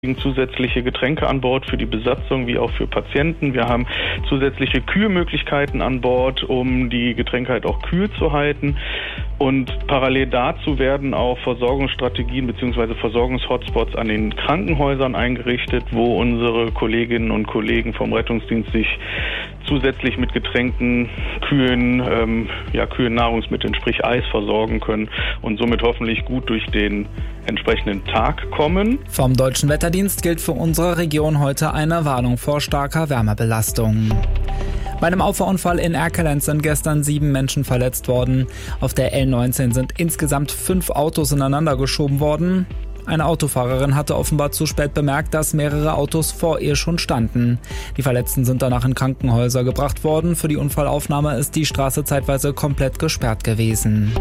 zusätzliche Getränke an Bord für die Besatzung wie auch für Patienten. Wir haben zusätzliche Kühlmöglichkeiten an Bord, um die Getränke halt auch kühl zu halten. Und parallel dazu werden auch Versorgungsstrategien bzw. Versorgungshotspots an den Krankenhäusern eingerichtet, wo unsere Kolleginnen und Kollegen vom Rettungsdienst sich zusätzlich mit Getränken, kühlen Nahrungsmitteln, sprich Eis, versorgen können und somit hoffentlich gut durch den entsprechenden Tag kommen. Vom Deutschen Wetterdienst gilt für unsere Region heute eine Warnung vor starker Wärmebelastung. Bei einem Auffahrunfall in Erkelenz sind gestern 7 Menschen verletzt worden. Auf der L19 sind insgesamt 5 Autos ineinander geschoben worden. Eine Autofahrerin hatte offenbar zu spät bemerkt, dass mehrere Autos vor ihr schon standen. Die Verletzten sind danach in Krankenhäuser gebracht worden. Für die Unfallaufnahme ist die Straße zeitweise komplett gesperrt gewesen.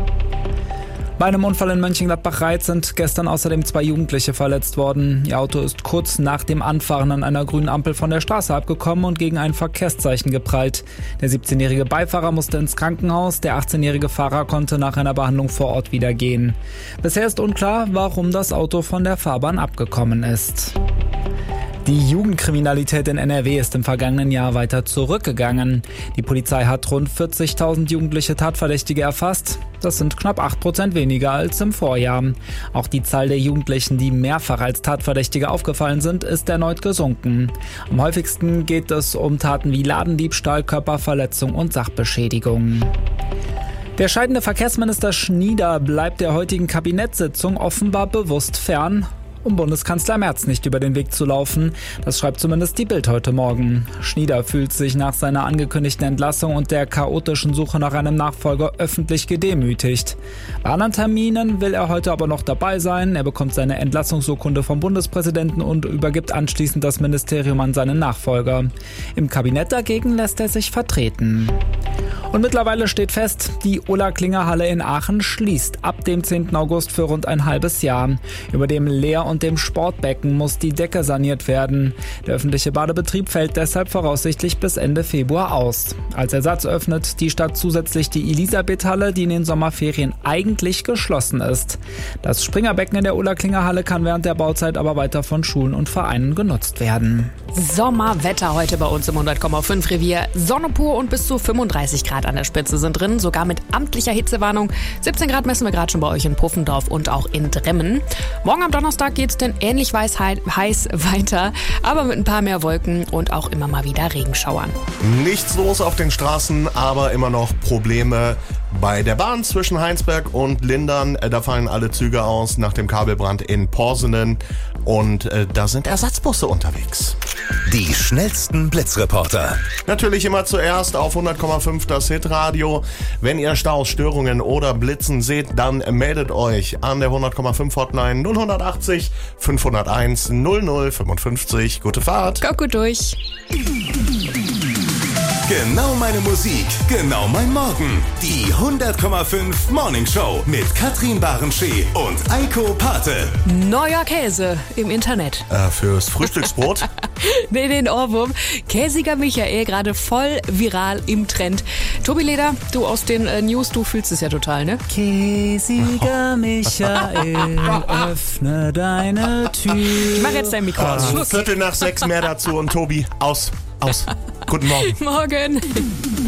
Bei einem Unfall in Mönchengladbach-Reitz sind gestern außerdem 2 Jugendliche verletzt worden. Ihr Auto ist kurz nach dem Anfahren an einer grünen Ampel von der Straße abgekommen und gegen ein Verkehrszeichen geprallt. Der 17-jährige Beifahrer musste ins Krankenhaus, der 18-jährige Fahrer konnte nach einer Behandlung vor Ort wieder gehen. Bisher ist unklar, warum das Auto von der Fahrbahn abgekommen ist. Die Jugendkriminalität in NRW ist im vergangenen Jahr weiter zurückgegangen. Die Polizei hat rund 40.000 jugendliche Tatverdächtige erfasst. Das sind knapp 8% weniger als im Vorjahr. Auch die Zahl der Jugendlichen, die mehrfach als Tatverdächtige aufgefallen sind, ist erneut gesunken. Am häufigsten geht es um Taten wie Ladendiebstahl, Körperverletzung und Sachbeschädigung. Der scheidende Verkehrsminister Schnieder bleibt der heutigen Kabinettssitzung offenbar bewusst fern, um Bundeskanzler Merz nicht über den Weg zu laufen. Das schreibt zumindest die Bild heute Morgen. Schnieder fühlt sich nach seiner angekündigten Entlassung und der chaotischen Suche nach einem Nachfolger öffentlich gedemütigt. Bei anderen Terminen will er heute aber noch dabei sein. Er bekommt seine Entlassungsurkunde vom Bundespräsidenten und übergibt anschließend das Ministerium an seinen Nachfolger. Im Kabinett dagegen lässt er sich vertreten. Und mittlerweile steht fest, die Ola-Klinger-Halle in Aachen schließt ab dem 10. August für rund ein halbes Jahr. Über dem Lehr- und dem Sportbecken muss die Decke saniert werden. Der öffentliche Badebetrieb fällt deshalb voraussichtlich bis Ende Februar aus. Als Ersatz öffnet die Stadt zusätzlich die Elisabeth-Halle, die in den Sommerferien eigentlich geschlossen ist. Das Springerbecken in der Ola-Klinger-Halle kann während der Bauzeit aber weiter von Schulen und Vereinen genutzt werden. Sommerwetter heute bei uns im 100,5 Revier. Sonne pur und bis zu 35 Grad an der Spitze sind drin, sogar mit amtlicher Hitzewarnung. 17 Grad messen wir gerade schon bei euch in Puffendorf und auch in Dremmen. Morgen am Donnerstag geht's denn ähnlich heiß weiter, aber mit ein paar mehr Wolken und auch immer mal wieder Regenschauern. Nichts los auf den Straßen, aber immer noch Probleme bei der Bahn zwischen Heinsberg und Lindern. Da fallen alle Züge aus nach dem Kabelbrand in Porsenen und da sind Ersatzbusse unterwegs. Die schnellsten Blitzreporter. Natürlich immer zuerst auf 100,5 das Hitradio. Wenn ihr Staus, Störungen oder Blitzen seht, dann meldet euch an der 100,5 Hotline 0180 501 0055. Gute Fahrt. Kommt gut durch. Genau meine Musik, genau mein Morgen. Die 100,5 Morning Show mit Katrin Barenschee und Eiko Pate. Neuer Käse im Internet. Fürs Frühstücksbrot? Nee, den Ohrwurm. Käsiger Michael, gerade voll viral im Trend. Tobi Leder, du aus den News, du fühlst es ja total, ne? Käsiger Michael, öffne deine Tür. Ich mach jetzt dein Mikro aus. 5:15 mehr dazu und Tobi, aus. Guten Morgen. Morgen.